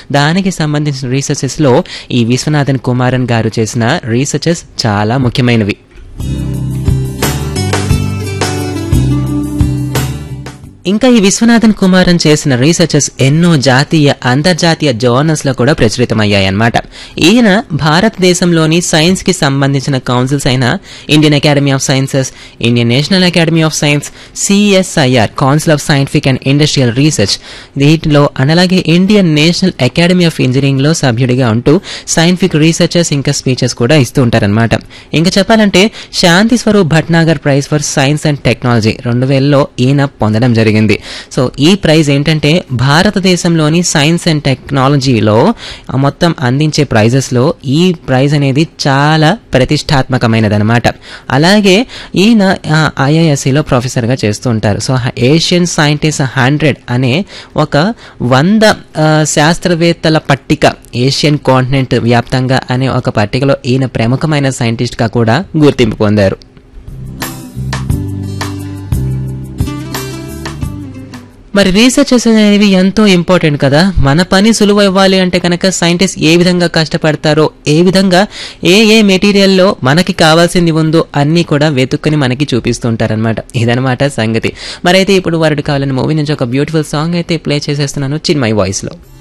దానికి సంబంధించిన రీసెర్చెస్ లో ఈ విశ్వనాథన్ కుమారన్ గారు చేసిన రీసెర్చెస్ చాలా ముఖ్యమైనవి. ఇంకా ఈ విశ్వనాథన్ కుమారన్ చేసిన రీసెర్చెస్ ఎన్నో జాతీయ అంతర్జాతీయ జర్నల్స్ లో కూడా ప్రచురితమయ్యాయన్నమాట. ఈయన భారతదేశంలోని సైన్స్ కి సంబంధించిన కౌన్సిల్స్ అయిన Indian academy of sciences, Indian national academy of science, CSIR council of scientific and industrial research వీటిలో, అలాగే Indian national academy of engineering లో సభ్యుడిగా ఉంటూ సైంటిఫిక్ రీసెర్చెస్ ఇంకా స్పీచెస్ కూడా ఇస్తూ ఉంటారనమాట. ఇంకా చెప్పాలంటే శాంతి Swaroop Bhatnagar prize for science and technology 2000లో ఈయన పొందడం జరిగింది. సో ఈ ప్రైజ్ ఏంటంటే భారతదేశంలోని సైన్స్ అండ్ టెక్నాలజీలో మొత్తం అందించే ప్రైజెస్ లో ఈ ప్రైజ్ అనేది చాలా ప్రతిష్టాత్మకమైనదన్నమాట. అలాగే ఈయన IIScలో ప్రొఫెసర్ గా చేస్తూ ఉంటారు. సో ఏషియన్ సైంటిస్ట్ 100 అనే ఒక 100 శాస్త్రవేత్తల పట్టిక, ఏషియన్ కాంటినెంట్ వ్యాప్తంగా అనే ఒక పట్టికలో ఈయన ప్రముఖమైన సైంటిస్ట్ గా కూడా గుర్తింపు పొందారు. మరి రీసెర్చెస్ అనేవి ఎంతో ఇంపార్టెంట్ కదా. మన పని సులువు అవ్వాలి అంటే కనుక సైంటిస్ట్ ఏ విధంగా కష్టపడతారో, ఏ విధంగా ఏ మెటీరియల్లో మనకి కావాల్సింది ఉందో అన్నీ కూడా వెతుక్కుని మనకి చూపిస్తుంటారనమాట. ఇదనమాట సంగతి. మరైతే ఇప్పుడు వారికి కావాలని మూవీ నుంచి ఒక బ్యూటిఫుల్ సాంగ్ అయితే ప్లే చేసేస్తున్నాను చిన్మయి వాయిస్ లో.